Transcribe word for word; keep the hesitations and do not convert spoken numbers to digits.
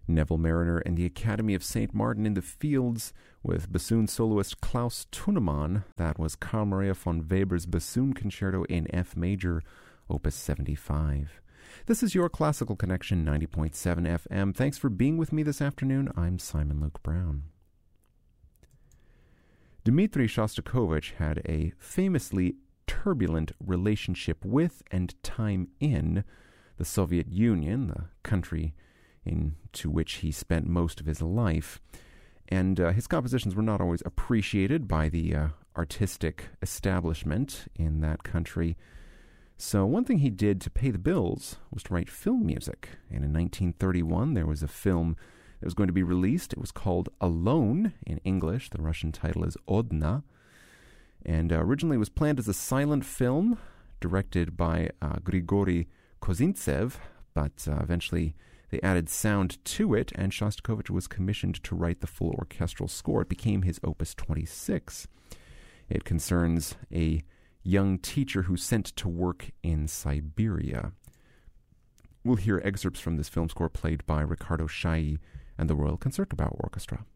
Neville Mariner and the Academy of Saint Martin in the Fields with bassoon soloist Klaus Thunemann. That was Carl Maria von Weber's Bassoon Concerto in F Major, Opus seventy-five. This is your Classical Connection ninety point seven F M. Thanks for being with me this afternoon. I'm Simon Luke Brown. Dmitri Shostakovich had a famously turbulent relationship with and time in the Soviet Union, the country into which he spent most of his life. And uh, his compositions were not always appreciated by the uh, artistic establishment in that country. So one thing he did to pay the bills was to write film music. And in nineteen thirty-one, there was a film that was going to be released. It was called Alone in English. The Russian title is Odna. And uh, originally it was planned as a silent film directed by uh, Grigory Kozintsev, but uh, eventually they added sound to it, and Shostakovich was commissioned to write the full orchestral score. It became his Opus twenty-six. It concerns a young teacher who's sent to work in Siberia. We'll hear excerpts from this film score played by Riccardo Chailly and the Royal Concertgebouw Orchestra.